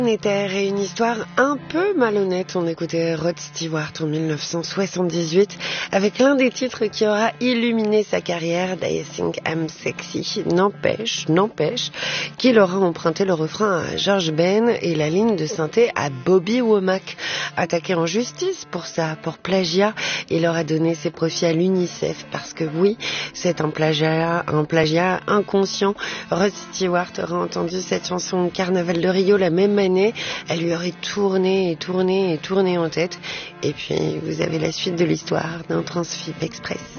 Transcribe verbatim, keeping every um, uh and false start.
Terre et une histoire un peu malhonnête. On écoutait Rod Stewart en mille neuf cent soixante-dix-huit avec l'un des titres qui aura illuminé sa carrière, I Think I'm Sexy. N'empêche, n'empêche qu'il aura emprunté le refrain à George Ben et la ligne de synthé à Bobby Womack. Attaqué en justice pour ça, pour plagiat, il aura donné ses profits à l'UNICEF parce que oui, c'est un plagiat, un plagiat inconscient. Rod Stewart aura entendu cette chanson au Carnaval de Rio la même année. Elle lui aurait tourné et tourné et tourné en tête. Et puis, vous avez la suite de l'histoire d'un Transfib Express.